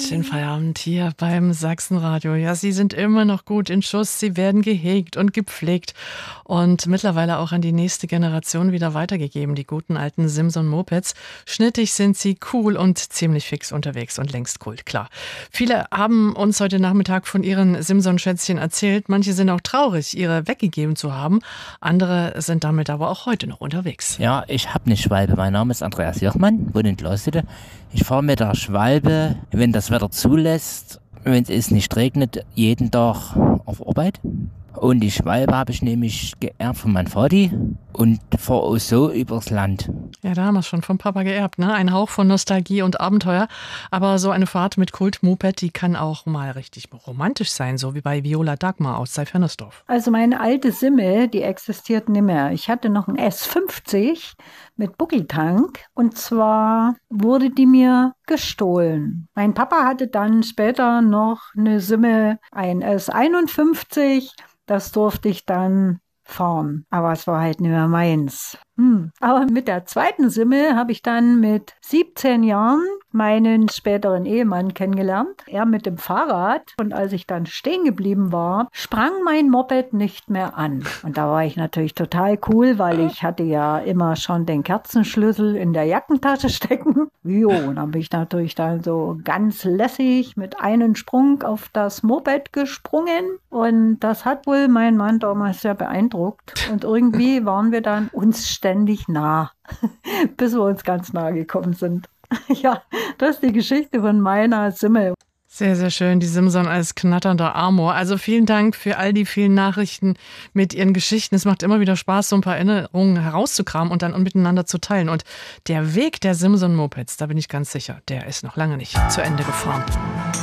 den Feierabend hier beim Sachsenradio. Ja, sie sind immer noch gut in Schuss. Sie werden gehegt und gepflegt und mittlerweile auch an die nächste Generation wieder weitergegeben. Die guten alten Simson-Mopeds. Schnittig sind sie, cool und ziemlich fix unterwegs und längst Kult, klar. Viele haben uns heute Nachmittag von ihren Simson-Schätzchen erzählt. Manche sind auch traurig, ihre weggegeben zu haben. Andere sind damit aber auch heute noch unterwegs. Ja, ich habe eine Schwalbe. Mein Name ist Andreas Jochmann, wohne in Glostede. Ich fahre mit der Schwalbe, wenn das Wetter zulässt, wenn es nicht regnet, jeden Tag auf Arbeit. Und die Schwalbe habe ich nämlich geerbt von meinem Vati und fahre auch so übers Land. Ja, da haben wir es schon vom Papa geerbt, ne? Ein Hauch von Nostalgie und Abenteuer. Aber so eine Fahrt mit Kult-Moped, die kann auch mal richtig romantisch sein, so wie bei Viola Dagmar aus Seifernesdorf. Also meine alte Simme, die existiert nicht mehr. Ich hatte noch einen S50 mit Buckeltank und zwar wurde die mir gestohlen. Mein Papa hatte dann später noch eine Simme, ein S51, das durfte ich dann fahren, aber es war halt nicht mehr meins. Aber mit der zweiten Simme habe ich dann mit 17 Jahren meinen späteren Ehemann kennengelernt. Er mit dem Fahrrad. Und als ich dann stehen geblieben war, sprang mein Moped nicht mehr an. Und da war ich natürlich total cool, weil ich hatte ja immer schon den Kerzenschlüssel in der Jackentasche stecken. Jo, und dann bin ich natürlich dann so ganz lässig mit einem Sprung auf das Moped gesprungen. Und das hat wohl meinen Mann damals sehr beeindruckt. Und irgendwie waren wir dann uns ständig nah, bis wir uns ganz nah gekommen sind. Ja, das ist die Geschichte von meiner Simme. Sehr, sehr schön, die Simson als knatternder Amor. Also vielen Dank für all die vielen Nachrichten mit Ihren Geschichten. Es macht immer wieder Spaß, so ein paar Erinnerungen herauszukramen und dann miteinander zu teilen. Und der Weg der Simson-Mopeds, da bin ich ganz sicher, der ist noch lange nicht zu Ende gefahren.